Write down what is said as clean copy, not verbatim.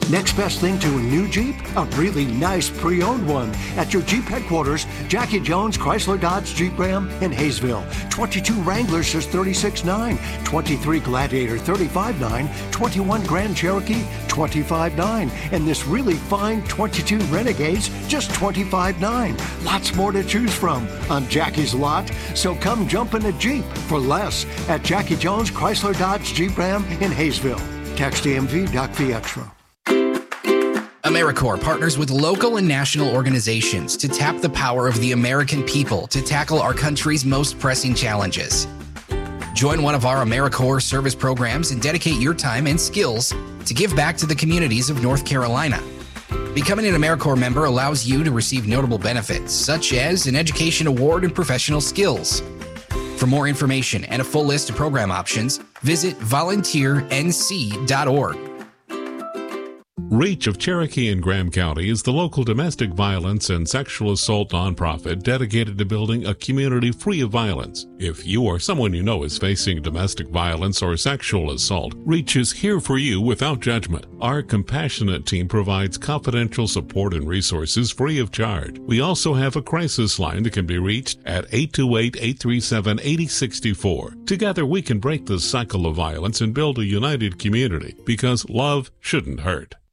Next best thing to a new Jeep? A really nice pre-owned one. At your Jeep headquarters, Jackie Jones Chrysler Dodge Jeep Ram in Hayesville. 22 Wranglers just $36,900. 23 Gladiator $35,900. 21 Grand Cherokee $25,900. And this really fine 22 Renegades just $25,900. Lots more to choose from on Jackie's lot. So come jump in a Jeep for less at Jackie Jones Chrysler Dodge Jeep Ram in Hayesville. Text AMV DOC Extra. AmeriCorps partners with local and national organizations to tap the power of the American people to tackle our country's most pressing challenges. Join one of our AmeriCorps service programs and dedicate your time and skills to give back to the communities of North Carolina. Becoming an AmeriCorps member allows you to receive notable benefits, such as an education award and professional skills. For more information and a full list of program options, visit volunteernc.org. REACH of Cherokee and Graham County is the local domestic violence and sexual assault nonprofit dedicated to building a community free of violence. If you or someone you know is facing domestic violence or sexual assault, REACH is here for you without judgment. Our compassionate team provides confidential support and resources free of charge. We also have a crisis line that can be reached at 828-837-8064. Together we can break the cycle of violence and build a united community because love shouldn't hurt.